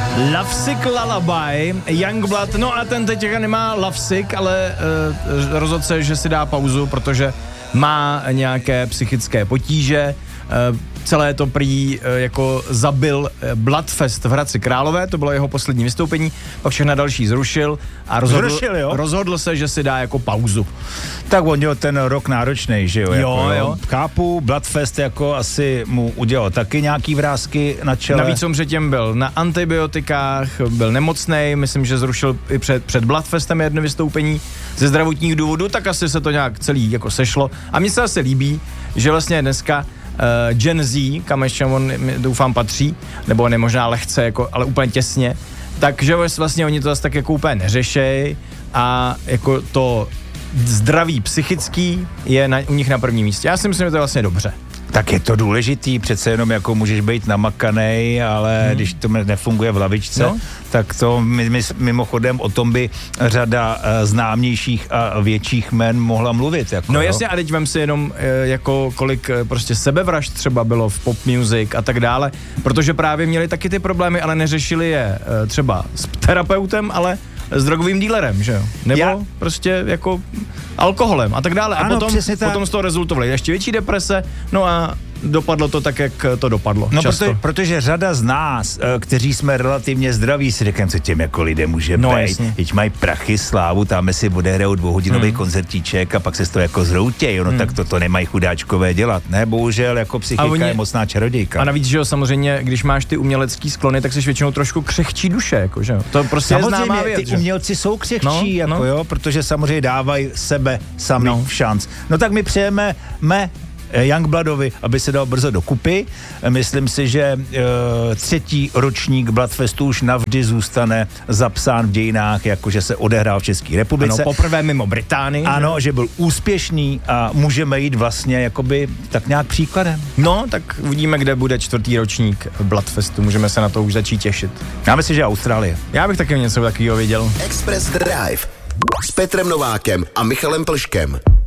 Lovesick Lullaby, Youngblood, no a ten teďka nemá Lovesick, ale rozhodl se, že si dá pauzu, protože má nějaké psychické potíže. Celé to prý jako zabil Bloodfest v Hradci Králové, to bylo jeho poslední vystoupení, pak všechna další zrušil a rozhodl se, že si dá jako pauzu. Tak on měl ten rok náročnej, že jo? Jo. Chápu, Bloodfest jako asi mu udělal taky nějaký vrásky na čele. Navíc on předtím byl na antibiotikách, byl nemocnej, myslím, že zrušil i před Bloodfestem jedno vystoupení ze zdravotních důvodů, tak asi se to nějak celý jako sešlo. A mně se asi líbí, že vlastně dneska Gen Z, kam ještě on doufám patří, nebo ne možná lehce, jako, ale úplně těsně, takže vlastně oni to zase tak jako úplně neřešej a jako to zdraví psychický je u nich na prvním místě. Já si myslím, že to je vlastně dobře. Tak je to důležitý, přece jenom jako můžeš být namakanej, ale když to nefunguje v lavičce, tak to mimochodem o tom by řada známějších a větších men mohla mluvit. Jako, no jasně, a teď vem si jenom jako kolik prostě sebevražd třeba bylo v pop music a tak dále, protože právě měli taky ty problémy, ale neřešili je třeba s terapeutem, ale s drogovým dílerem, že jo? Nebo prostě jako alkoholem a tak dále. A ano, potom z toho rezultovaly ještě větší deprese, no a dopadlo to tak, jak to dopadlo. No protože řada z nás, kteří jsme relativně zdraví, si řekneme, co těm jako lidé může být. Teď mají prachy, slávu, tam si odehrajou 2hodinový koncertíček a pak se to jako zhroutějí, no tak to nemají chudáčkové dělat, ne? Bohužel jako psychika je mocná čarodějka. A navíc, že jo, samozřejmě, když máš ty umělecký sklony, tak jsi většinou trošku křehčí duše, jako, že jo? To prostě je známá věc. Ty umělci jsou křehčí, jo, protože samozřejmě dávají sebe sami v šanc. No tak my přejeme Youngbloodovi, aby se dal brzo dokupy. Myslím si, že třetí ročník Bloodfestu už navždy zůstane zapsán v dějinách, jakože se odehrál v České republice. Ano, poprvé mimo Británii. Ano, že byl úspěšný a můžeme jít vlastně jakoby tak nějak příkladem. No, tak uvidíme, kde bude čtvrtý ročník Bloodfestu. Můžeme se na to už začít těšit. Já myslím, že Austrálie. Já bych taky něco takového věděl. Express Drive s Petrem Novákem a Michalem Plškem.